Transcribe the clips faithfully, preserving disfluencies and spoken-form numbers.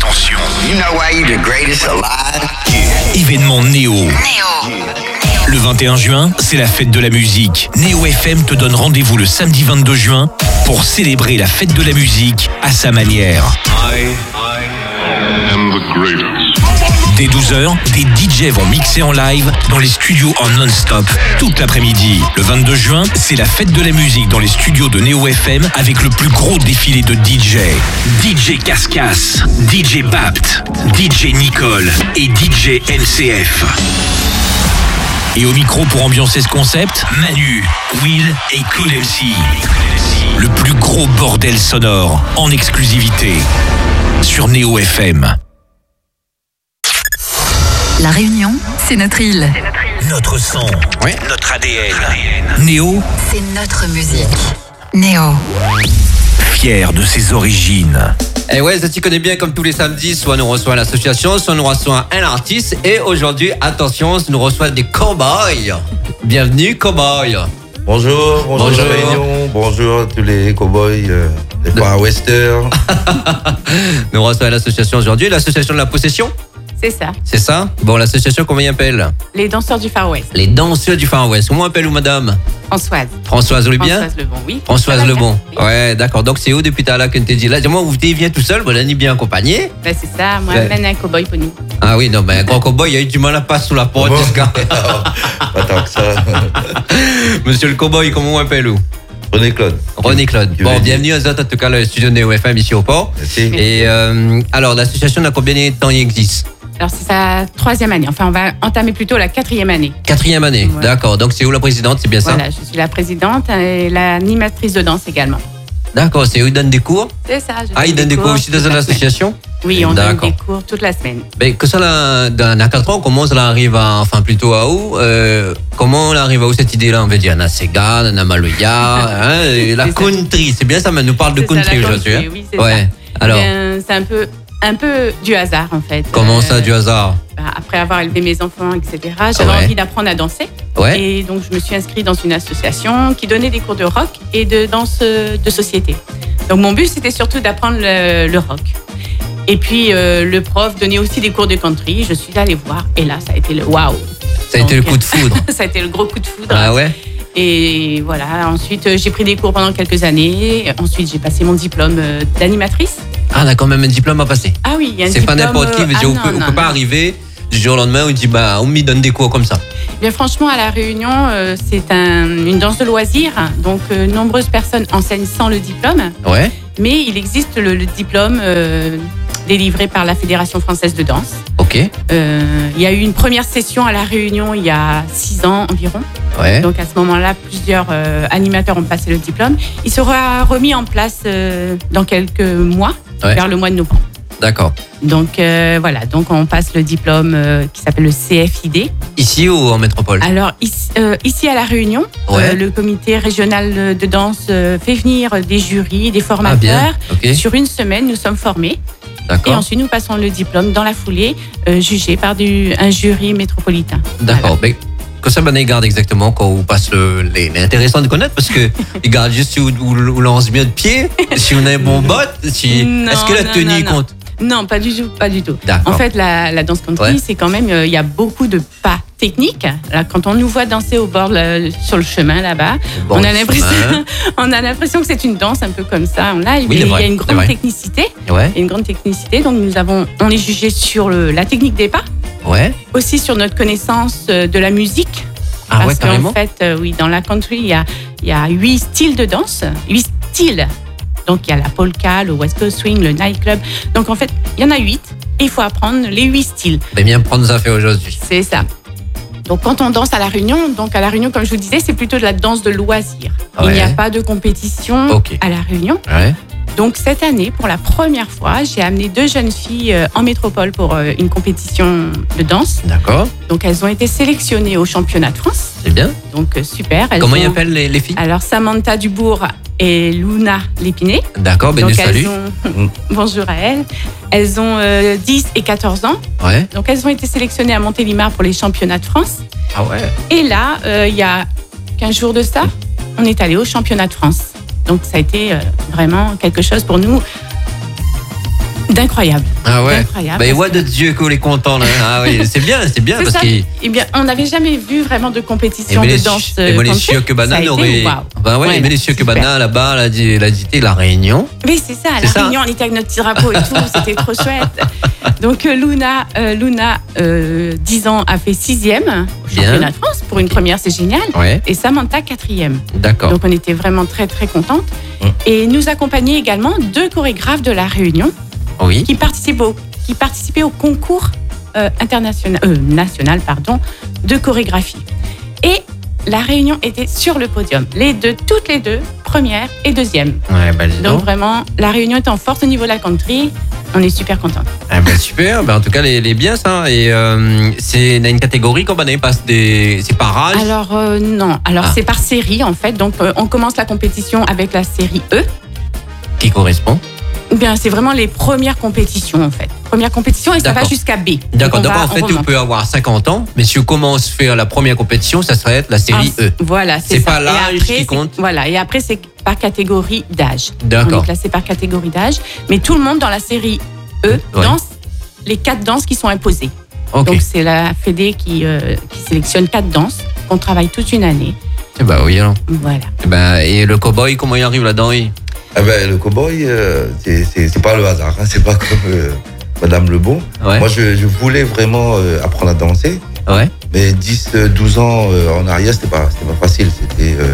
Attention. You know why you the greatest alive? Yeah. Événement Néo. Néo. Le vingt et un juin, c'est la fête de la musique. Néo F M te donne rendez-vous le samedi vingt-deux juin pour célébrer la fête de la musique à sa manière. I, I am the greatest. Dès douze heures, des D J vont mixer en live dans les studios en non-stop toute l'après-midi. Le vingt-deux juin, c'est la fête de la musique dans les studios de Néo F M avec le plus gros défilé de D J. D J Cascas, D J Bapt, D J Nicole et D J M C F. Et au micro pour ambiancer ce concept, Manu, Will et Cool M C. Le plus gros bordel sonore en exclusivité sur Néo F M. La Réunion, c'est notre île. C'est notre île. Notre son, oui. Notre A D N. Néo, c'est notre musique. Néo. Fier de ses origines. Et ouais, ça t'y connaît bien comme tous les samedis, soit nous reçoit l'association, soit nous reçoit un artiste. Et aujourd'hui, attention, nous reçoit des cowboys. Bienvenue, cowboys. Bonjour, bonjour, bonjour. La Réunion, bonjour à tous les cowboys, euh, les Far Western. Nous reçoit l'association aujourd'hui, l'association de la possession. C'est ça. C'est ça. Bon, l'association, comment il appelle? Les danseurs du Far West. Les danseurs du Far West. Comment appelle-vous, madame? Françoise. Françoise, vous bien? Françoise Lebon, oui. Françoise Lebon. Oui. Ouais, d'accord. Donc, c'est où depuis tout à l'heure que tu dit là? Moi, vous viens tout seul, vous l'avez bien accompagné? Ben, c'est ça. Moi, ouais. Même un cowboy pour nous. Ah oui, non, mais un grand cowboy, il a eu du mal à passer sous la porte, bon. jusqu'à. Pas tant que ça. Monsieur le cowboy, comment on appelle vous? René Claude. René Claude. Tu bon, bienvenue à Zot, en tout cas, le studio Néo F M ici au port. Merci. Et euh, alors, l'association, a combien de temps il existe? Alors, c'est sa troisième année. Enfin, on va entamer plutôt la quatrième année. Quatrième année, ouais. D'accord. Donc, c'est où la présidente, c'est bien ça? Voilà, je suis la présidente et l'animatrice de danse également. D'accord, c'est où ils donnent des cours? C'est ça. Je ah, ils donnent des cours, cours aussi dans l'association? Oui, on donne des cours toute la semaine. Mais que ça, là, dans la quatre ans, comment ça arrive à, enfin, plutôt à où? euh, Comment on arrive à où cette idée-là? On veut dire, on a Sega, on a Maloya, hein, la country, c'est bien ça, mais on nous parle de country aujourd'hui. Hein? Oui, c'est ouais. ça. Alors, c'est un peu... Un peu du hasard, en fait. Comment euh, ça, du hasard? Bah, après avoir élevé mes enfants, et cetera, j'avais ouais. envie d'apprendre à danser. Ouais. Et donc, je me suis inscrite dans une association qui donnait des cours de rock et de danse de société. Donc, mon but, c'était surtout d'apprendre le, le rock. Et puis, euh, le prof donnait aussi des cours de country. Je suis allée voir. Et là, ça a été le waouh. Ça a donc, été le coup de foudre. Ça a été le gros coup de foudre. Ah ouais? Et voilà, ensuite, j'ai pris des cours pendant quelques années. Ensuite, j'ai passé mon diplôme d'animatrice. Ah, on a quand même un diplôme à passer. Ah oui, il y a un c'est diplôme. C'est pas n'importe qui, veut dire, ah, on non, peut, on non, peut pas non. arriver du jour au lendemain où on dit, bah, on me donne des cours comme ça. Bien, franchement, à La Réunion, euh, c'est un, une danse de loisir. Donc, euh, nombreuses personnes enseignent sans le diplôme. Ouais. Mais il existe le, le diplôme euh, délivré par la Fédération française de danse. Ok. Euh, il y a eu une première session à La Réunion il y a six ans environ. Ouais. Donc, à ce moment-là, plusieurs euh, animateurs ont passé le diplôme. Il sera remis en place euh, dans quelques mois, ouais. vers le mois de novembre. D'accord. Donc, euh, voilà. Donc, on passe le diplôme euh, qui s'appelle le C F I D. Ici ou en métropole? Alors, ici, euh, ici à La Réunion, ouais. euh, le comité régional de danse euh, fait venir des jurys, des formateurs. Ah, okay. Sur une semaine, nous sommes formés. D'accord. Et ensuite, nous passons le diplôme dans la foulée, euh, jugé par du, un jury métropolitain. D'accord. Voilà. Que ça me garde exactement quand on passe le. Les, les intéressant de connaître parce que ils gardent juste si on lance bien de pied, si on a un bon bot, si. Non, est-ce que la non, tenue non, compte? Non, pas du tout, pas du tout. D'accord. En fait, la, la danse country, ouais. c'est quand même, il euh, y a beaucoup de pas techniques. Là, quand on nous voit danser au bord, là, sur le chemin là-bas, bon, on a l'impression, on a l'impression que c'est une danse un peu comme ça. Là, il oui, y a une grande technicité, ouais. une grande technicité. Donc, nous avons, on est jugé sur le, la technique des pas, ouais. aussi sur notre connaissance de la musique. Ah parce ouais, carrément. qu'en fait, euh, oui, dans la country, il y a, il y a huit styles de danse, huit styles. Donc, il y a la polka, le West Coast Swing, le nightclub. Donc, en fait, il y en a huit et il faut apprendre les huit styles. Ben bien prendre ça fait aujourd'hui. C'est ça. Donc, quand on danse à La Réunion, donc à La Réunion, comme je vous disais, c'est plutôt de la danse de loisir. Ouais. Il n'y a pas de compétition okay. à La Réunion. Ouais. Donc, cette année, pour la première fois, j'ai amené deux jeunes filles en métropole pour une compétition de danse. D'accord. Donc, elles ont été sélectionnées au championnat de France. C'est bien. Donc, super. Elles Comment ont... ils appellent les, les filles? Alors, Samantha Dubourg et Luna Lépiné. D'accord, ben nous salut. Ont... Bonjour à elles. Elles ont euh, dix et quatorze ans. Ouais. Donc, elles ont été sélectionnées à Montélimar pour les championnats de France. Ah ouais. Et là, euh, il y a quinze jours de ça, on est allé au championnat de France. Donc, ça a été euh, vraiment quelque chose pour nous d'incroyable. Ah ouais. D'incroyable. Bah, il voit de Dieu qu'on est content là. Ah oui, c'est bien, c'est bien C'est parce ça. qu'il. Eh bien, on n'avait jamais vu vraiment de compétition Et de les danse. et moi, les country. Chiocs Ça a Bananes été auraient. waouh. Bah ouais, Ouais, mais les Chiocs super. Bananes là-bas, la, la cité, la Réunion. Oui, c'est ça. À C'est La ça. Réunion, on était avec notre petit drapeau et tout. C'était trop chouette. Donc, euh, Luna, euh, Luna euh, dix ans, a fait sixième au Bien. championnat de France. Pour une première, c'est génial. Ouais. Et Samantha, quatrième. D'accord. Donc, on était vraiment très, très contentes. Hum. Et nous accompagnaient également deux chorégraphes de La Réunion Oui. qui participaient au, qui participaient au concours euh, international, euh, national pardon, de chorégraphie. Et La Réunion était sur le podium. Les deux, toutes les deux, première et deuxième. Ouais, bah dis Donc donc. vraiment, La Réunion est en force au niveau de la country. On est super contents. Ah bah super, bah en tout cas les, les bien ça. Et euh, c'est dans une catégorie qu'on passe des. C'est par âge. Alors euh, non, alors Ah. c'est par série en fait. Donc euh, on commence la compétition avec la série E. Qui correspond. Bien, c'est vraiment les premières compétitions en fait. Première compétition et ça va D'accord. jusqu'à B. D'accord, on donc va- en fait on tu remonte. peux avoir cinquante ans, mais si on commence à faire la première compétition, ça serait la série Ah, E. Voilà, c'est C'est ça. pas Et l'âge après, qui c'est- compte. Voilà, et après c'est par catégorie d'âge. On D'accord. est classé par catégorie d'âge, mais tout le monde dans la série E Ouais. danse les quatre danses qui sont imposées. Ok. Donc c'est la Fédé qui, euh, qui sélectionne quatre danses qu'on travaille toute une année. Eh bah oui alors. Voilà. Eh ben, et le cowboy, comment il arrive là-dedans il... Ah ben, le cowboy, euh, c'est- c'est c'est pas le hasard, hein, c'est pas comme euh, Madame Lebon. Ouais. Moi, je, je voulais vraiment euh, apprendre à danser, Ouais. mais dix, douze ans euh, en arrière, c'était pas, c'était pas facile. C'était euh,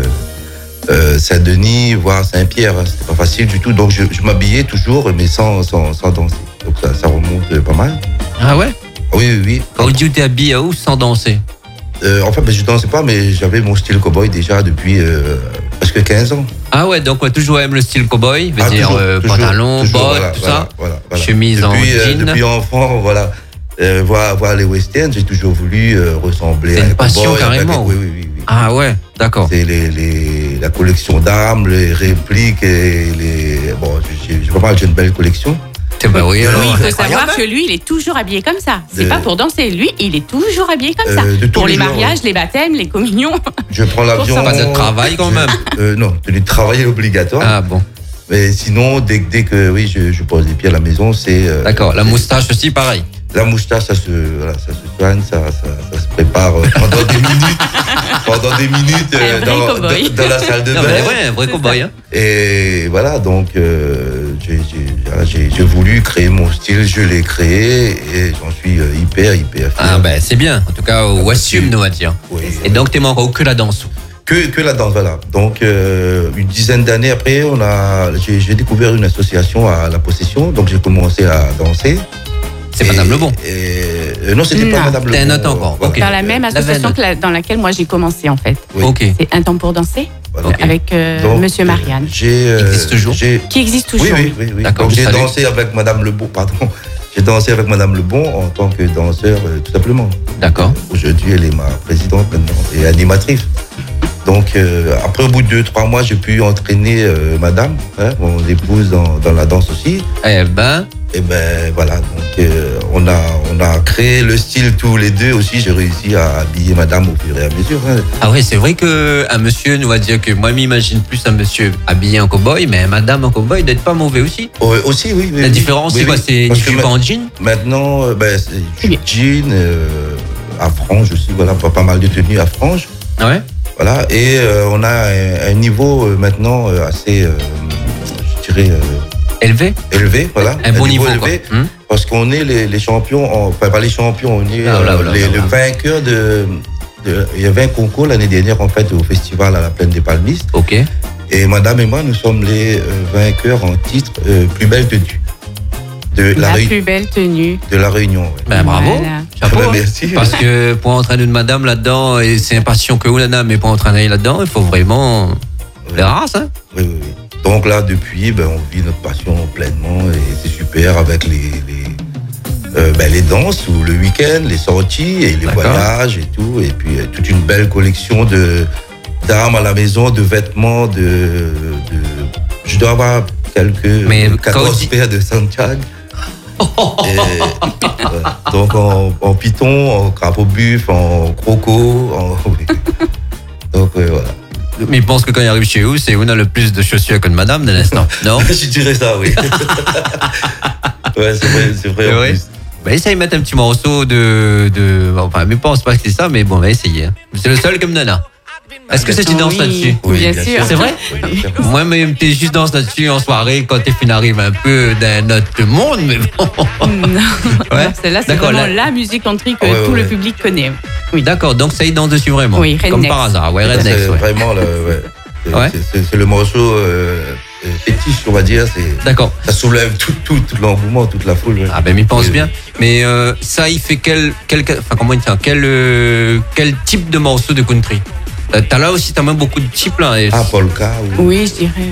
euh, Saint-Denis, voire Saint-Pierre, hein, c'était pas facile du tout. Donc, je, je m'habillais toujours, mais sans, sans, sans danser. Donc, ça, ça remonte euh, pas mal. Ah ouais. Oui, oui, oui. Quand tu t'es habillé à où sans danser? Euh, enfin, ben, je dansais pas, mais j'avais mon style cowboy déjà depuis euh, presque quinze ans. Ah ouais, donc on a toujours aimé le style cowboy, veut Ah, dire toujours, euh, toujours, pantalon, toujours, bottes, voilà, tout voilà, ça. voilà, voilà. Chemise en depuis, euh, jean. depuis enfant, voilà. Euh, voir, voir les westerns, j'ai toujours voulu euh, ressembler C'est à une un passion, cowboy, carrément. avec- Oui, oui, oui. oui. Ah ouais, d'accord. C'est les, les, la collection d'armes, les répliques et les. Bon, j'ai j'ai vraiment j'ai une belle collection. C'est bah oui, alors. Oui, il faut incroyable, savoir que lui, il est toujours habillé comme ça. C'est De- pas pour danser. Lui, il est toujours habillé comme Euh, ça. de tous Pour les les jours, mariages, les baptêmes, les communions. Je prends l'avion. ça. Pas de travail, quand je- même. euh, non, tenue de travail est obligatoire. Ah bon, Mais sinon, dès, dès que oui, je, je pose les pieds à la maison, c'est. euh, d'accord. La c'est- moustache aussi, pareil. La moustache, ça se, voilà, ça se soigne, ça, ça, ça se prépare euh, pendant des minutes, pendant des minutes euh, Un vrai dans, cowboy. dans- dans la salle de Non, bain. mais ouais, un vrai cowboy. Hein. Et voilà, donc euh, j'ai- j'ai voilà, j'ai- j'ai voulu créer mon style, je l'ai créé et j'en suis euh, hyper, hyper fier. Ah ben c'est bien. En tout cas, au assume, on va dire. Oui, Et donc, t'es encore que la danse. que, que la danse, voilà. Donc euh, une dizaine d'années après, on a, j'ai j'ai découvert une association à La Possession, donc j'ai commencé à danser. C'est Et- Madame Lebon. et- euh, non, c'était pas Non. Madame Lebon. T'as un autre encore, Voilà. ok. Dans la même La association veine. que la- dans laquelle moi j'ai commencé en fait. Oui. Ok. C'est Un temps pour danser Voilà. Ok. avec euh, Donc, Monsieur euh, Marianne, J'ai, euh, Il existe toujours j'ai- qui existe Oui, toujours. oui, oui. oui. D'accord, Donc je j'ai salue. dansé avec Madame Lebon, pardon. J'ai dansé avec Madame Lebon en tant que danseur, euh, tout simplement. D'accord. Aujourd'hui, elle est ma présidente maintenant et animatrice. Donc euh, après, au bout de deux, trois mois, j'ai pu entraîner euh, Madame, hein, mon épouse, dans, dans la danse aussi. Eh ben, Et ben voilà, donc euh, on, a, on a créé le style tous les deux aussi. J'ai réussi à habiller Madame au fur et à mesure. hein. ah ouais, c'est vrai que un monsieur nous va dire que moi, m'imagine plus un monsieur habillé en cowboy, mais un madame en cowboy doit être pas mauvais aussi. Oh, aussi, oui. oui La oui. différence, Oui, c'est quoi? oui. C'est une Parce que jupe ma- en jean? Maintenant, euh, ben, c'est C'est bien. jean, euh, à franges aussi, voilà, pas, pas mal de tenues à franges. Ah ouais. Voilà, et euh, on a un, un niveau euh, maintenant euh, assez, euh, je dirais, euh, Élevé? élevé, voilà. Un bon niveau, quoi. élevé, Hum. parce qu'on est les, les champions, en- enfin pas les champions, on est Ah, là, euh, là, les, là, le là. vainqueur de, de- il y avait un concours l'année dernière en fait au festival à la Plaine des Palmistes, Ok. et Madame et moi nous sommes les euh, vainqueurs en titre euh, plus belle tenue de la, La Réu- plus belle tenue. de la Réunion. ouais. Ben bravo. Voilà. Chapeau. Ah ben, hein. merci. Parce que pour entraîner une madame là-dedans, et c'est un passion que Oulana, mais pour entraîner là-dedans, il faut vraiment les races, hein. Oui, oui, oui. Donc là, depuis, ben, on vit notre passion pleinement et c'est super avec les, les, euh, ben, les danses ou le week-end, les sorties et les D'accord. voyages et tout. Et puis euh, toute une belle collection de d'armes à la maison, de vêtements, de, de... je dois avoir quelques Mais euh, quand quatorze on dit- paires de Santiago. Et, voilà. Donc en, en python, en crapaud buff, en croco, en... oui. Donc euh, voilà. Mais je pense que quand il arrive chez vous, c'est où on a le plus de chaussures que de madame de l'instant. Non? Je dirais ça, oui. Ouais, c'est vrai, c'est vrai. En Ouais. plus. Bah, essaye de mettre un petit morceau de. de enfin, mais pense pas que c'est ça, mais bon, on va essayer. C'est le seul comme Nana. Est-ce que c'est une danse Oui. là-dessus? Oui, bien sûr. C'est vrai? Oui, bien sûr. Moi, même, t'es juste danse là-dessus en soirée quand tes filles arrivent un peu d'un autre monde, mais bon. Non, Ouais. Non, celle-là, c'est D'accord, vraiment là- la musique country que Ouais, tout ouais. le public connaît. Oui. D'accord, donc ça y danse dessus vraiment. Oui, Comme Rednecks. par hasard, ouais, C'est Rednecks, ouais. vraiment le, ouais. C'est, Ouais. c'est- c'est- c'est le morceau euh, euh, fétiche, on va dire. C'est, D'accord. ça soulève tout, tout, tout l'engouement, toute la foule. Ouais. Ah ben, il pense Oui, bien. Mais euh, ça, il fait quel, quel, enfin comment il dit ça, quel, euh, quel type de morceau de country? T'as- T'as là aussi, t'as même beaucoup de types là. et- Ah, polka ou... Oui, je dirais.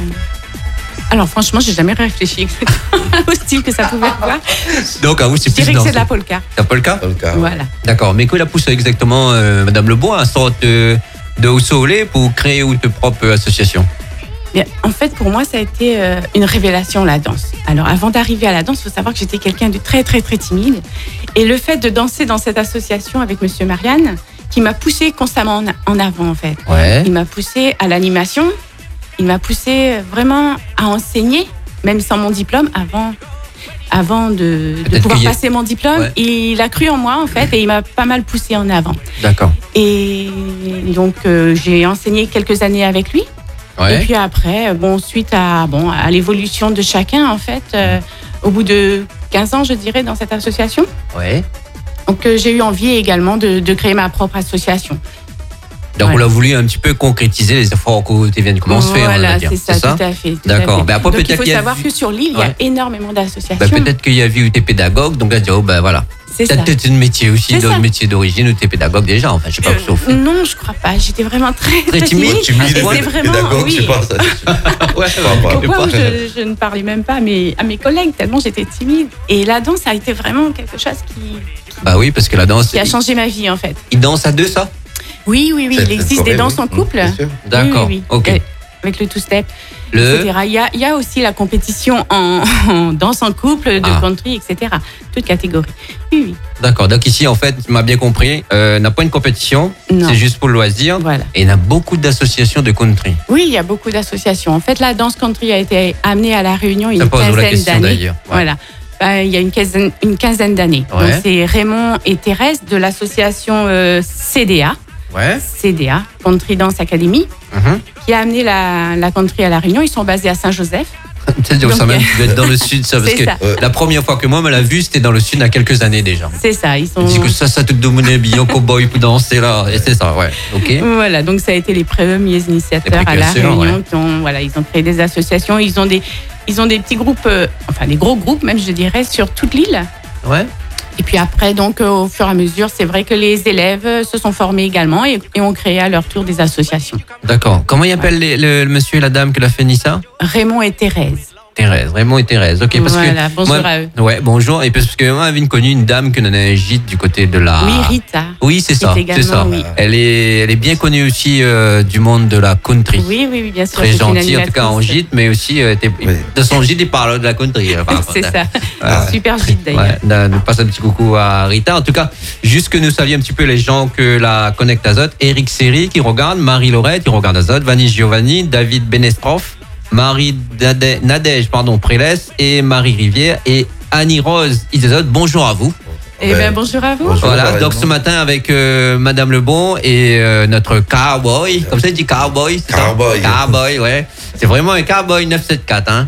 Alors franchement, j'ai jamais réfléchi exactement au style que ça pouvait avoir. Donc à vous, c'est Je plus dirais que dans c'est de la polka. T'as pas le cas? Polka. Voilà. D'accord. Mais quoi la pousse exactement, euh, Madame Lebois, à sorte de, de Osolé pour créer votre propre association? Bien, en fait, pour moi, ça a été euh, une révélation, la danse. Alors, avant d'arriver à la danse, il faut savoir que j'étais quelqu'un de très, très, très timide. Et le fait de danser dans cette association avec Monsieur Marianne, qui m'a poussé constamment en, en avant, en fait. Ouais. Il m'a poussé à l'animation. Il m'a poussé vraiment à enseigner, même sans mon diplôme, avant, avant de, de Peut-être pouvoir qu'il y a- passer mon diplôme. Ouais. Il a cru en moi, en fait, et il m'a pas mal poussé en avant. D'accord. Et donc, euh, j'ai enseigné quelques années avec lui. Et Ouais. puis après, bon, suite à, bon, à l'évolution de chacun, en fait, euh, au bout de quinze ans, je dirais, dans cette association, Ouais. donc euh, j'ai eu envie également de, de créer ma propre association. Donc on Voilà. a voulu un petit peu concrétiser les efforts que tu viens de commencer. on va Voilà, dire. c'est ça, tout à fait. tout à D'accord. fait. Ben après, donc il peut-être faut qu'il y a savoir vu- que sur l'île, il y Ouais. a énormément d'associations. Ben, peut-être qu'il y a vu où t'es pédagogue, donc elle dit, oh ben voilà. c'est ça. Peut-être que t'es de métier aussi, C'est d'autres ça. métiers d'origine où t'es pédagogue déjà. Enfin, je sais pas, Euh, sauf. non, je crois pas. J'étais vraiment très, très, timide. timide. Timide, Et ouais, c'est vraiment, pédagogue, je sais oui. pas. Ça, Ouais, je crois pas. Pourquoi je, je ne parlais même pas à mes, à mes collègues tellement j'étais timide. Et la danse a été vraiment quelque chose qui, Bah oui, parce que la danse, qui a changé ma vie en fait. ils dansent à deux, ça? Oui, oui, oui. C'est- Il c'est existe correct, des danses oui. en couple. Bien sûr. D'accord. Oui, oui, oui. Ok. Euh, Avec le two-step, Le. et cetera. Il y a, il y a aussi la compétition en, en danse en couple, de Ah. country, et cetera. Toute catégorie. Oui, oui. D'accord. Donc ici, en fait, tu m'as bien compris, euh, n'a pas une compétition, Non. c'est juste pour le loisir. Voilà. Et il y a beaucoup d'associations de country. Oui, il y a beaucoup d'associations. En fait, la danse country a été amenée à La Réunion il y a Ça une pose la quinzaine question d'années. d'ailleurs. Ouais. Voilà. Ben, il y a une quinzaine, une quinzaine d'années. Ouais. Donc, c'est Raymond et Thérèse de l'association euh, C D A, Ouais. C D A, Country Dance Academy, Mhm. qui a amené la, la country à La Réunion. Ils sont basés à Saint-Joseph. C'est-à-dire ça Donc, même, tu dois être dans le sud, ça, parce c'est que ça. la première fois que moi me l'a vu, c'était dans le sud il y a quelques années déjà. C'est ça. Ils sont. On dit que ça, ça tout dominé, bien cowboy pour danser là, et c'est ça, ouais. Ok. Voilà, donc ça a été les premiers initiateurs Les à La précurseurs, Réunion. ouais. Qui ont, voilà, ils ont créé des associations. Ils ont des, ils ont des petits groupes, euh, enfin des gros groupes même, je dirais, sur toute l'île. Ouais. Et puis après, donc, euh, au fur et à mesure, c'est vrai que les élèves euh, se sont formés également et, et ont créé à leur tour des associations. D'accord. Comment il appelle les- le, le monsieur et la dame qui l'a fait ça? Raymond et Thérèse. Thérèse, Raymond et Thérèse. Ok, parce Voilà, que bonjour moi- à eux. Ouais, bonjour. Et parce que moi, j'avais connu une dame qui en a un gîte du côté de la. Oui, Rita. Oui, c'est ça. Est également, C'est ça. oui. Elle est, elle est bien connue aussi euh, du monde de la country. Oui, oui, oui, bien sûr. Très c'est une gentille, en tout cas en animatrice. gîte, mais aussi euh, t'es- Oui. de son gîte, il parle de la country. euh, par contre. C'est ça. Ah, Super gîte d'ailleurs. Ouais, on nous passe un petit coucou à Rita. En tout cas, juste que nous saluons un petit peu les gens que la Connect Azot. Eric Seri qui regarde, Marie Laurette qui regarde Azot, Vanny Giovanni, David Benestroff, Marie Dade- Nadège, pardon, Prélès et Marie Rivière et Annie Rose Isazot. Bonjour à vous. Eh bien, bonjour à vous. Bonjour. Voilà, pareillement. donc ce matin avec euh, Madame Lebon et euh, notre cowboy, comme ça il dit cowboy, c'est ça? Cowboy. Cowboy, ouais. C'est vraiment un cowboy neuf cent soixante-quatorze, hein.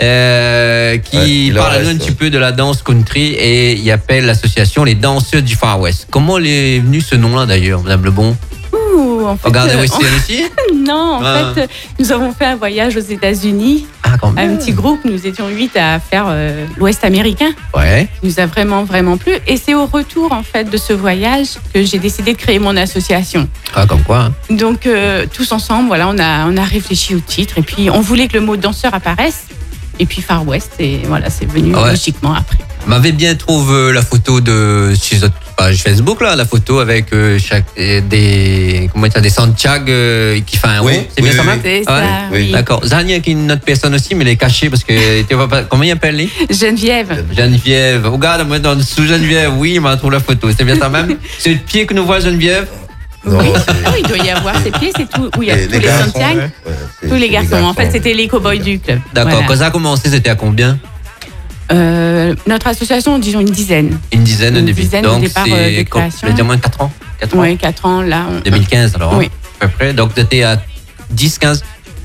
Euh, qui Ouais, il en parle à nous un reste, petit ouais. peu de la danse country et il appelle l'association les danseurs du Far West. Comment est venu ce nom-là d'ailleurs, Madame Lebon? Ouh, en fait, Regardez euh, Western aussi? on- Non, en Ah. fait, euh, nous avons fait un voyage aux États-Unis. Ah, quand même. Un petit groupe, nous étions huit à faire euh, l'Ouest américain. Ouais. Il nous a vraiment, vraiment plu. Et c'est au retour, en fait, de ce voyage que j'ai décidé de créer mon association. Ah, comme quoi, hein. Donc, euh, tous ensemble, voilà, on a, on a réfléchi au titre. Et puis, on voulait que le mot danseur apparaisse. Et puis, Far West. Et voilà, c'est venu Ouais. logiquement après. M'avait bien trouvé la photo de sur votre page Facebook là, la photo avec euh, chaque euh, des comment dire des Santiago euh, qui fait un Oui, rond. C'est oui, bien ça, oui, même? C'est oui. ça, oui. oui. D'accord. Zania qui est une autre personne aussi, mais elle est cachée parce que tu vois pas comment il appelle les Geneviève. Geneviève. Regarde, moi dans sous Geneviève, oui, il m'a trouvé la photo. C'est bien ça même. C'est le pied que nous voit Geneviève. Non, Oui, c'est- Ah oui, il doit y avoir ses pieds, c'est tout. Oui, il y a Les- tous les les garçons, Santiago, ouais, c'est- tous les c'est garçons. En fait, c'était les cow-boys du club. D'accord. Voilà. Quand ça a commencé, c'était à combien? euh, Notre association, disons une dizaine. Une dizaine Une au début. dizaine Donc au départ, c'est euh, de quoi, création. je vais dire moins de quatre ans. quatre ans. Oui, quatre ans, là. On... deux mille quinze alors. Oui. Hein, à peu près. Donc tu étais à dix, quinze.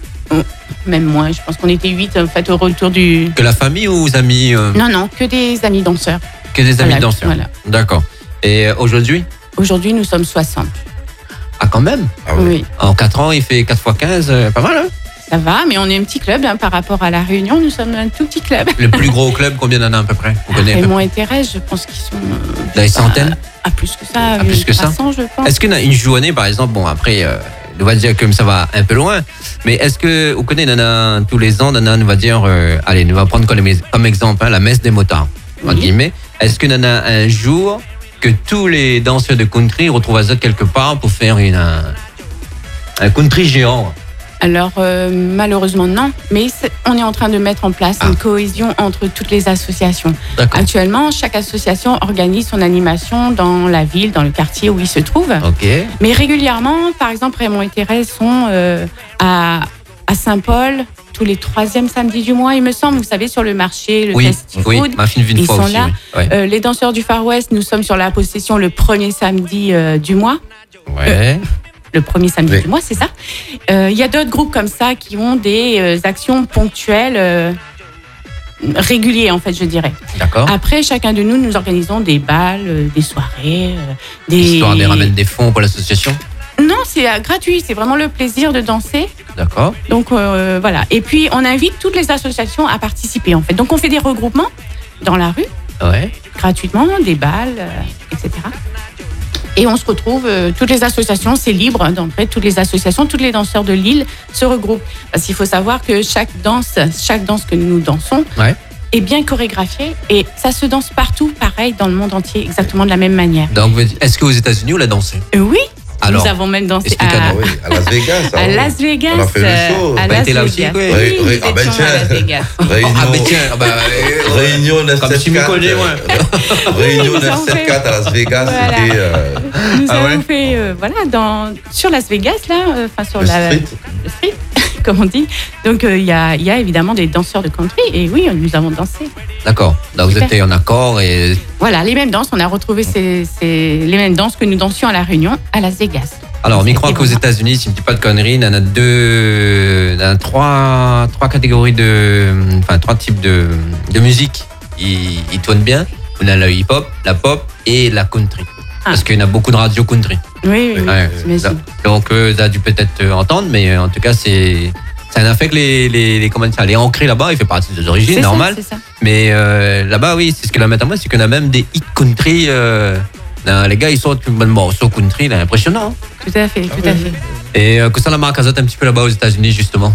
Même moins, je pense qu'on était huit en fait au retour du... Que la famille ou aux amis euh, Non, non, que des amis danseurs. Que des amis Voilà, danseurs. voilà. D'accord. Et euh, aujourd'hui? Aujourd'hui, nous sommes soixante. Ah, quand même. Ah oui. Oui, En quatre ans, il fait quatre fois quinze, euh, pas mal, hein? ça va, mais on est un petit club hein, par rapport à La Réunion. Nous sommes un tout petit club. Le plus gros club, combien d'en a à peu près? Vous connaissez? Raymond et Thérèse, je pense qu'ils sont... euh, Dans les centaines? À, à plus que ça. À plus que ça. trois cents, je pense. Est-ce qu'il y en a une journée, par exemple, bon, après, euh, on va dire que ça va un peu loin, mais est-ce que, vous connaissez, il y en a tous les ans, il y en a, on va dire, euh, allez, on va prendre comme, comme exemple hein, la messe des motards, entre Oui. guillemets. Est-ce qu'il y en a un jour que tous les danseurs de country retrouvent à ça quelque part pour faire une, un, un country géant? Alors, euh, malheureusement, non. Mais c'est- on est en train de mettre en place Ah. une cohésion entre toutes les associations. D'accord. Actuellement, chaque association organise son animation dans la ville, dans le quartier où il se trouve. Ok. Mais régulièrement, par exemple, Raymond et Thérèse sont euh, à, à Saint-Paul tous les troisièmes samedis du mois, il me semble. Vous savez, sur le marché, le Oui, fast oui, food. ma fille vit une Ils fois sont aussi. là. Oui. Ouais. Euh, les danseurs du Far West, nous sommes sur la possession le premier samedi euh, du mois. Ouais. Le premier samedi Oui. du mois, c'est ça. Euh, Il y a d'autres groupes comme ça qui ont des euh, actions ponctuelles, euh, régulières en fait, je dirais. D'accord. Après, chacun de nous, nous organisons des balles, euh, des soirées, euh, des... Histoire de ramener des fonds pour l'association. Non, c'est euh, gratuit, c'est vraiment le plaisir de danser. D'accord. Donc euh, voilà. Et puis, on invite toutes les associations à participer en fait. Donc, on fait des regroupements dans la rue, Ouais. gratuitement, des balles, euh, et cetera. Et on se retrouve, euh, toutes les associations, c'est libre hein, d'entrer, toutes les associations, tous les danseurs de l'île se regroupent. Parce qu'il faut savoir que chaque danse, chaque danse que nous dansons Ouais. est bien chorégraphiée et ça se danse partout, pareil, dans le monde entier, exactement de la même manière. Donc, est-ce qu'aux États-Unis, on l'a dansé? Euh, oui, Alors, nous avons même dansé explique-nous. à, Ah oui, à Las Vegas. à ah oui. Las Vegas. On a fait le show. euh, à Bah, Las t'es là aussi, Vegas. quoi. Oui, Ré- nous ré- ah ben étions tiens. à Las Vegas. Réunion, Ah, mais tiens, ah bah, euh, Réunion Comme si je me neuf cent soixante-quatre. connais, moi. Réunion Nous avons neuf cent soixante-quatre à Las Vegas. Voilà. C'était euh, Nous Ah avons ouais fait, euh, voilà, dans, sur Las Vegas, là, euh, enfin sur le la, street. le street, comme on dit. Donc, euh, il y, a, il y a évidemment des danseurs de country et oui, nous avons dansé. D'accord. Donc, vous Super. étiez en accord et. Voilà, les mêmes danses. On a retrouvé ces, ces- les mêmes danses que nous dansions à La Réunion, à Las Vegas. Alors, on y croit Et qu'aux voilà. États-Unis, si je ne dis pas de conneries, il y en a deux, il y en a trois, trois catégories de, enfin, trois types de, de musique. Ils, ils tournent bien. On a le hip-hop, la pop et la country. Ah. Parce qu'il y en a beaucoup de radios country. Oui, oui, Ouais. j'imagine. Donc, euh, ça a dû peut-être euh, entendre, mais euh, en tout cas, c'est, c'est un effet que les, les, les, comment dire, les ancrés là-bas, il fait partie des origines, C'est ça, normal. c'est ça. Mais euh, là-bas, oui, c'est ce que la mettre à moi, c'est qu'on a même des hits country. Euh, là, les gars, ils sortent un morceau country, là, impressionnant. Hein. Tout à fait, tout à fait. Et euh, que ça la marque un petit peu là-bas aux États-Unis, justement.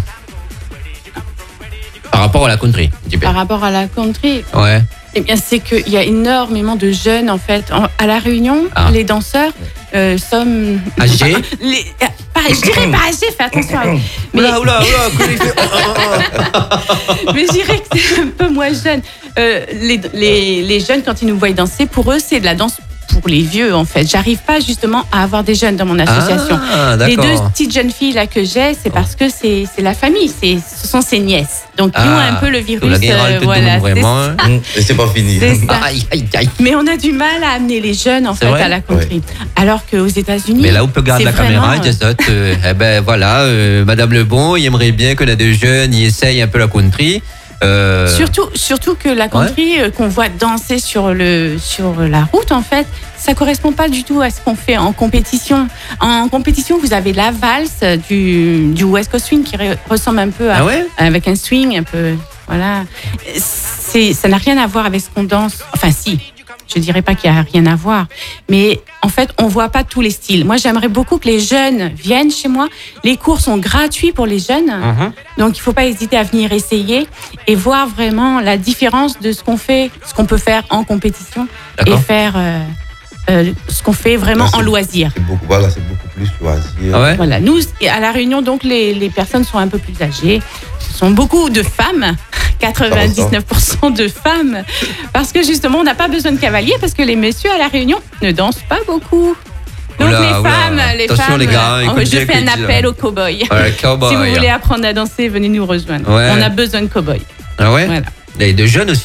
Par rapport à la country, je dis bien. Par rapport à la country, Ouais. eh bien, c'est qu'il y a énormément de jeunes, en fait. En- à La Réunion, Ah. les danseurs euh, sommes... Âgés Enfin, les, euh, pas, je dirais pas âgés, fais attention à eux. Mais, Oula, oula, oula, comment il fait Oh, mais je dirais que c'est un peu moins jeune. Euh, les, les, les jeunes, quand ils nous voient danser, pour eux, c'est de la danse pour les vieux, en fait. J'arrive pas, justement, à avoir des jeunes dans mon association. Ah, Les deux d'accord. petites jeunes filles là que j'ai, c'est parce que c'est c'est la famille, c'est ce sont ses nièces. Donc ils ont Ah, un peu le virus. la guerre, euh, elle te voilà, donne c'est vraiment. ça. hein. Hum, Et c'est pas fini. C'est ça. Aïe, aïe, aïe. Mais on a du mal à amener les jeunes en C'est fait vrai à la country. Alors qu'aux États-unis, Mais là où peut garder c'est la caméra, vraiment, il dit ça, euh, eh ben voilà, euh, Madame Lebon, il aimerait bien que les deux jeunes y essayent un peu la country. Euh, Surtout, surtout que la country euh, qu'on voit danser sur, le, sur la route, en fait, ça correspond pas du tout à ce qu'on fait en compétition. En compétition, vous avez la valse du, du West Coast Swing qui re- ressemble un peu à, Ah ouais avec un swing un peu, voilà. C'est, ça n'a rien à voir avec ce qu'on danse. Enfin, si. Je dirais pas qu'il y a rien à voir, mais en fait, on voit pas tous les styles. Moi, j'aimerais beaucoup que les jeunes viennent chez moi. Les cours sont gratuits pour les jeunes, Mhm. donc il faut pas hésiter à venir essayer et voir vraiment la différence de ce qu'on fait, ce qu'on peut faire en compétition et D'accord. faire euh, euh, ce qu'on fait vraiment Là, c'est- en loisir. C'est beaucoup, voilà, c'est beaucoup plus loisir. Ah ouais Voilà, nous à la Réunion, donc les, les personnes sont un peu plus âgées. Ce sont beaucoup de femmes, quatre-vingt-dix-neuf pour cent de femmes, parce que justement, on n'a pas besoin de cavaliers parce que les messieurs à la Réunion ne dansent pas beaucoup. Donc Oula, les oula. femmes, les Attention, femmes, les gars, euh, écoutez je fais un ce qu'ils appel disent. aux cow-boys. Ouais, cowboy. Si vous voulez apprendre à danser, venez nous rejoindre. Ouais. On a besoin de cow-boys. Ah ouais Voilà. Et de jeunes aussi.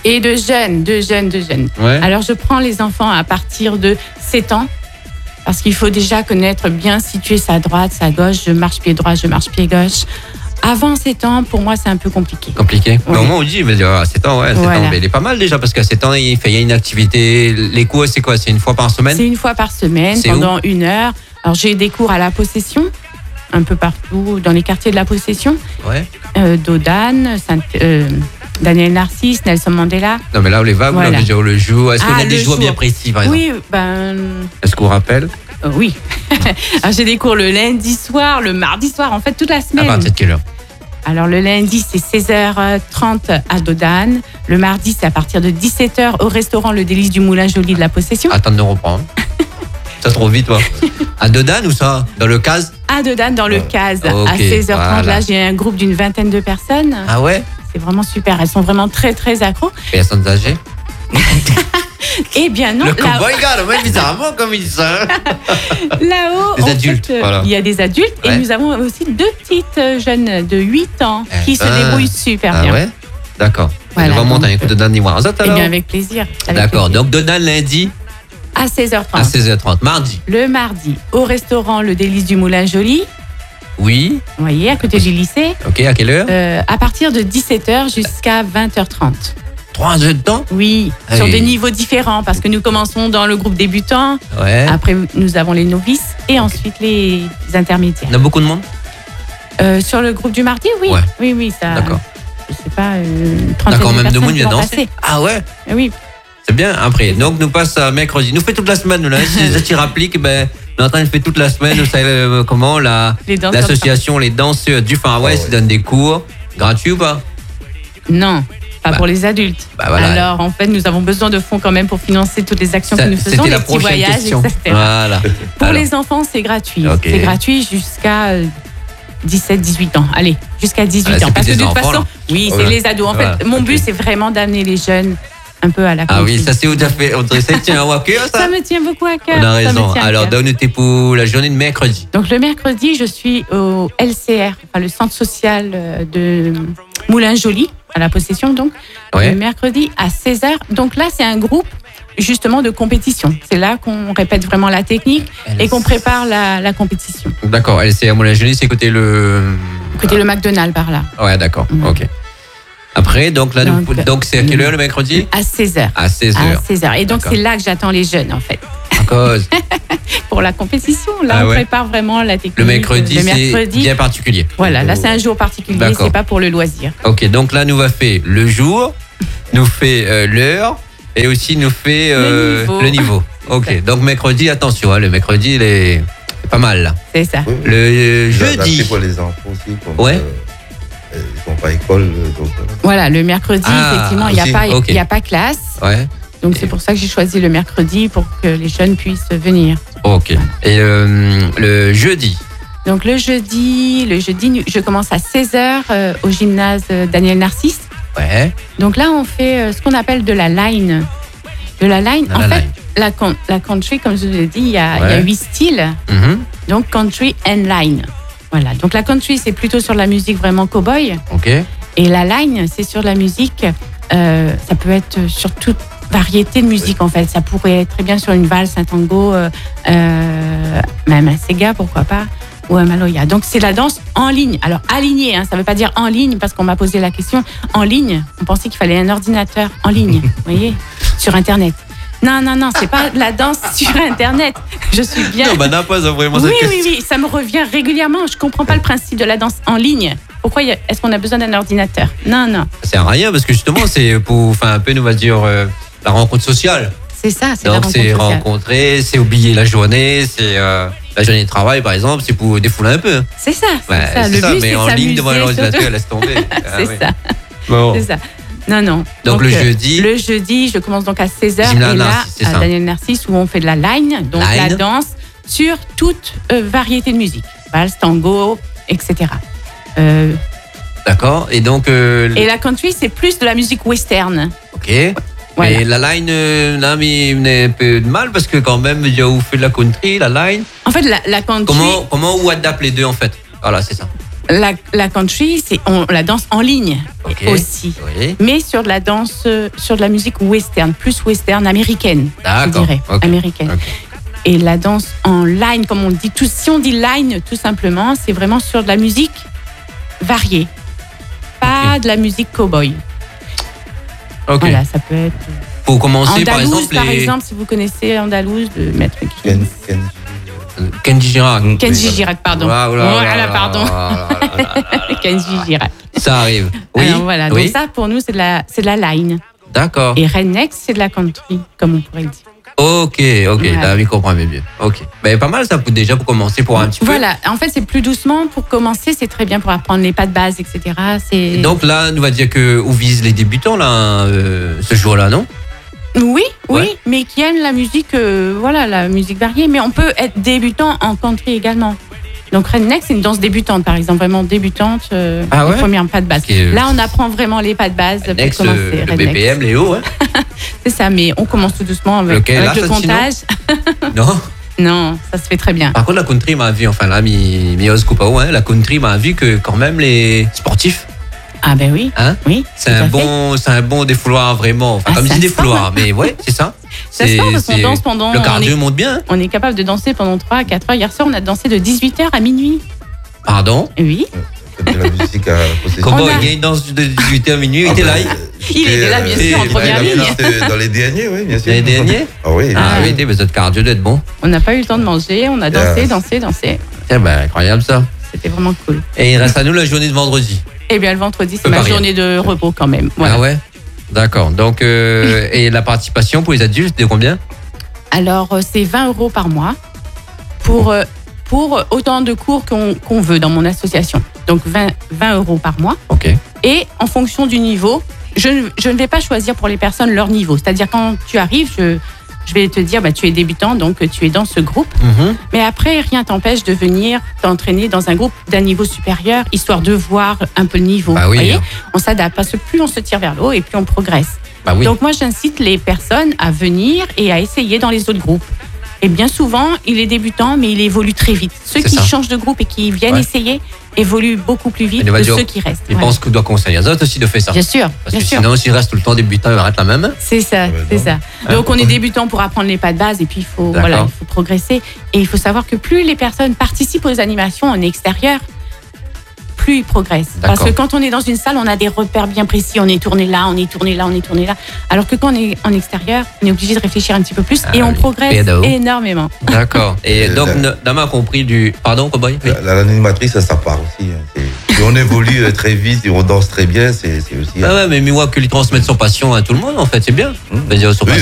Et de jeunes, de jeunes, de jeunes. Ouais. Alors, je prends les enfants à partir de sept ans. Parce qu'il faut déjà connaître, bien situer sa droite, sa gauche. Je marche pied droit, je marche pied gauche. Avant sept ans, pour moi, c'est un peu compliqué. Compliqué. Ouais. Mais au moins, on dit, mais à sept ans, ouais, sept Voilà. ans, mais il est pas mal déjà, parce qu'à sept ans, il fait, il y a une activité. Les cours, c'est quoi? C'est une fois par semaine? C'est une fois par semaine, C'est pendant une heure. Alors, j'ai des cours à la Possession, un peu partout, dans les quartiers de la Possession. Ouais. Euh, Dodane, Saint, euh, Daniel Narcisse, Nelson Mandela. Non, mais là, on les va, vous Voilà. l'avez déjà le jour. Est-ce qu'on Ah, a des le jours jour. bien précis, par exemple? Oui, ben... Est-ce qu'on rappelle? euh, oui. Alors, j'ai des cours le lundi soir, le mardi soir, en fait, toute la À semaine. partir de quelle heure? Alors, le lundi, c'est seize heures trente à Dodane. Le mardi, c'est à partir de dix-sept heures au restaurant Le Délice du Moulin Joli de la Possession. Attends de nous reprendre. Ça trop vite, toi. À Dodane ou ça? Dans le case? À Dodane, dans le C A S, Ok, à seize heures trente. voilà. Là, j'ai un groupe d'une vingtaine de personnes. Ah ouais? C'est vraiment super. Elles sont vraiment très, très accros. Personnes âgées? Eh bien non, Le là- cowboy, gars, le mec, bizarrement, comme il dit ça. là-haut, Des en adultes, fait, euh, voilà. il y a des adultes Ouais. et nous avons aussi deux petites euh, jeunes de huit ans qui Eh se ben. débrouillent super Ah bien. ouais? D'accord. Voilà, On va monter donc, un coup de Danny Warzat Eh alors? bien, avec plaisir. avec D'accord. plaisir. Donc, Dodane lundi À seize heures à trente. seize heures trente. Mardi? Le mardi, au restaurant Le Délice du Moulin Joli, Oui. vous voyez, à côté du lycée, Ok, à quelle heure? euh, à partir de dix-sept heures jusqu'à vingt heures trente. Trois heures de temps? Oui, Ah sur oui. des niveaux différents, parce que nous commençons dans le groupe débutant, Ouais. après nous avons les novices et ensuite les intermédiaires. Il y a beaucoup de monde? Euh, sur le groupe du mardi, oui. Ouais. Oui, oui, ça. D'accord. Je sais pas, euh, une trentaine D'accord, de même de personnes monde qui vient vont danser. passer. Ah ouais? Eh Oui, C'est bien. Après, donc nous passe à mercredi. Nous fait toute la semaine, là. Si je t'y rapplique, ben, on est en train de faire toute la semaine. Vous savez euh, comment la les danseurs. l'association Les Danseurs du Far West ouais. donne des cours gratuits ou pas? Non, pas Bah. pour les adultes. Bah voilà. Alors, en fait, nous avons besoin de fonds quand même pour financer toutes les actions Ça, que nous faisons, C'était les la petits prochaine voyages, question. et cetera. Voilà. Pour Alors, les enfants, c'est gratuit. Ok. C'est gratuit jusqu'à euh, dix-sept dix-huit ans. Allez, jusqu'à dix-huit Ah, c'est ans. plus Parce que de des toute enfants, façon, là. oui, c'est Voilà. les ados. En fait, Voilà. mon Ok. but, c'est vraiment d'amener les jeunes un peu à la Ah oui, confiance. ça c'est où tu as fait. On dirait que ça tient à cœur, ça? Ça me tient beaucoup à cœur. On a ça me raison. tient à Alors, cœur. donne-nous pour la journée de mercredi. Donc le mercredi, je suis au L C R, enfin, le centre social euh, de Moulin-Joli, à la Possession donc. Ouais. Le mercredi à seize heures. Donc là, c'est un groupe justement de compétition. C'est là qu'on répète vraiment la technique et qu'on prépare la, la compétition. D'accord. Elle c'est à Moulin Joli, c'est côté le. Côté le McDonald's par là, Ouais, d'accord. Mhm. Ok. Après, donc là, nous- Donc, donc c'est à quelle heure le mercredi? à seize heures. À seize À heures. seize heures. Et donc D'accord. c'est là que j'attends les jeunes en fait. À cause. Pour la compétition, là Ah on ouais. prépare vraiment la technique. Le mercredi, Le c'est mercredi, bien particulier. voilà, là c'est un jour particulier, D'accord. c'est pas pour le loisir. Ok, donc là, nous va faire le jour, nous fait euh, l'heure et aussi nous fait euh, niveau. le niveau. Ok, ça. donc mercredi, attention, hein, le mercredi, il est c'est pas mal là. C'est ça. Oui, oui. Le euh, C'est adapté jeudi. pour les enfants aussi. Comme, Ouais. euh, ils n'ont pas école. euh, Donc, euh, Voilà, le mercredi, Ah, effectivement, il n'y a, aussi. pas- Ok. il y a pas classe. Ouais, Donc, c'est pour ça que j'ai choisi le mercredi pour que les jeunes puissent venir. ok. Et euh, le jeudi. Donc, le jeudi, le jeudi, je commence à seize heures euh, au gymnase euh, Daniel Narcisse. Ouais, Donc là, on fait euh, ce qu'on appelle de la line. De la line, Dans en la fait, line. La, con- la country, comme je vous l'ai dit, il y a, il y a Ouais. huit styles. mhm, Donc, country and line. Voilà. Donc, la country, c'est plutôt sur la musique vraiment cow-boy. ok. Et la line, c'est sur la musique, euh, ça peut être sur toute variété de musique en fait. Ça pourrait être très bien sur une valse, un tango, euh, euh, même un sega, pourquoi pas, ou un maloya. Donc c'est la danse en ligne. Alors alignée, hein, ça ne veut pas dire en ligne parce qu'on m'a posé la question. En ligne, on pensait qu'il fallait un ordinateur en ligne, vous voyez, sur Internet. Non, non, non, c'est pas de la danse sur Internet. Je suis bien. Non, bah n'a pas vraiment Oui, cette oui, question. oui, ça me revient régulièrement. Je comprends pas le principe de la danse en ligne. Pourquoi y a- est-ce qu'on a besoin d'un ordinateur? Non, non, Ça sert à rien parce que justement, c'est pour, enfin, un peu, nous va dire, euh, la rencontre sociale. c'est ça, c'est la Donc, rencontre c'est sociale. rencontrer, c'est oublier la journée, c'est euh, la journée de travail, par exemple, c'est pour défouler un peu. C'est ça, c'est Ouais, ça. c'est Le ça, but, mais c'est en de ligne devant s'amuser, l'ordinateur, surtout. laisse tomber. Ah, C'est oui. ça, Bon. c'est ça. Non, non. Donc, le euh, jeudi. Le jeudi, je commence donc à seize heures. Gymnase Et là, Narcisse, c'est à ça. Daniel Narcisse, où on fait de la line, donc Line. la danse, sur toute euh, variété de musique. Valse, tango, et cetera. Euh, D'accord. Et donc, euh, et la country, c'est plus de la musique western. ok. Voilà. Et la line, euh, là, mais il y a un peu de mal parce que quand même, il y a où fait de la country, la line. En fait, la, la country, Comment, comment on adapte les deux en fait? Voilà, c'est ça. La, la country, c'est on la danse en ligne Okay. aussi, Oui. mais sur de la danse, euh, sur de la musique western, plus western américaine, je D'accord. dirais, Ok. américaine. Ok. Et la danse en line, comme on dit, tout, si on dit line, tout simplement, c'est vraiment sur de la musique variée, pas Ok. de la musique cowboy. Ok. Voilà, ça peut être Pour commencer, par Andalouse, exemple, par les... exemple, si vous connaissez Andalouse de Maître Gims. Ken- Ken- Kenji Girac. Mm. Kenji Oui, Girac, pardon. Voilà, voilà, Voilà, voilà, pardon. voilà, voilà, voilà. Kenji Girac. Ça arrive. Oui. Alors voilà, oui. donc ça pour nous c'est de la c'est de la line. D'accord. Et redneck c'est de la country, comme on pourrait le dire. Ok, ok, Voilà. là, je comprends mieux. Ok. Ben, pas mal ça pour déjà pour commencer pour un petit peu. Voilà, en fait c'est plus doucement pour commencer, c'est très bien pour apprendre les pas de base, et cetera. C'est Donc là, on va dire que où visent les débutants là, euh, ce jour-là, non? oui, oui, Ouais. mais qui aiment la musique, euh, voilà, la musique variée. Mais on peut être débutant en country également. Donc redneck c'est une danse débutante, par exemple, vraiment débutante, euh, Ah ouais les premières pas de base. Parce que- Là on apprend vraiment les pas de base pour Next, commencer. euh, le redneck. B P M, Léo, hein? C'est ça, mais on commence tout doucement avec, Lequel, avec là, le ça, sinon comptage. Non. Non, ça se fait très bien. Par contre, la country m'a vu, enfin là, mi, mi Coupao, hein, la country m'a vu que quand même les sportifs, Ah ben oui, hein, oui. c'est tout à un fait. bon, c'est un bon défouloir vraiment. Enfin, Ah, comme ça je dis se défouloir, mais ouais, c'est ça. Ça se sent parce qu'on danse pendant- Le on cardio est- monte bien. Hein. On est capable de danser pendant trois à quatre heures. Hier soir, on a dansé de dix-huit heures à minuit. Pardon. Oui. C'était la musique à possession. Comment On a- il y a une danse de dix-huit heures à minuit, il Ah était ben, là. Il était là, bien j'étais, sûr, en euh, première j'étais ligne. Dans les derniers, oui, bien sûr. Les derniers. Ah oui. Ah Ah. oui, mais votre cardio doit être bon. On n'a pas eu le temps de manger. On a dansé, Yes. dansé, dansé. Tiens, ben, incroyable ça. C'était vraiment cool. Et il reste à nous la journée de vendredi. Et bien, le vendredi, c'est Peut ma pas rien. journée de repos quand même. Voilà. Ah ouais. D'accord. Donc, euh, et la participation pour les adultes, de combien? Alors, euh, c'est vingt euros par mois pour, euh, pour autant de cours qu'on qu'on veut dans mon association. Donc, vingt, vingt euros par mois. Ok. Et en fonction du niveau, je, ne- je ne vais pas choisir pour les personnes leur niveau. C'est-à-dire, quand tu arrives, je, je vais te dire, bah, tu es débutant, donc tu es dans ce groupe. Mhm. Mais après, rien t'empêche de venir t'entraîner dans un groupe d'un niveau supérieur, histoire de voir un peu le niveau. Bah oui, Vous voyez, hein. on s'adapte, parce que plus on se tire vers le haut et plus on progresse. Bah oui. Donc moi, j'incite les personnes à venir et à essayer dans les autres groupes. Et bien souvent, il est débutant, mais il évolue très vite. Ceux C'est qui ça. changent de groupe et qui viennent Ouais. essayer évoluent beaucoup plus vite Il va que dire- ceux qui restent. Il Voilà. pense qu'on doit conseiller aux autres aussi de faire ça. Bien sûr, Parce bien que sûr. sinon, s'il reste tout le temps débutant, il va être la même. C'est ça, Ouais, c'est non. ça. Donc on est débutant pour apprendre les pas de base et puis il faut, D'accord. voilà, il faut progresser. Et il faut savoir que plus les personnes participent aux animations en extérieur, plus ils progressent. Parce D'accord. que quand on est dans une salle, on a des repères bien précis. On est tourné là, on est tourné là, on est tourné là. Alors que quand on est en extérieur, on est obligé de réfléchir un petit peu plus Ah et on oui. progresse Pédo. énormément. D'accord. Et Euh, donc, la- Dama a compris du. Pardon, Cowboy? Oui. La- la- L'animatrice, ça, ça part aussi. hein. C'est- Et on évolue euh, très vite et on danse très bien. C'est c'est aussi. Ah ouais, mais moi, que lui transmettre son passion à tout le monde, en fait, c'est bien. Mmh. C'est-à-dire, son Oui,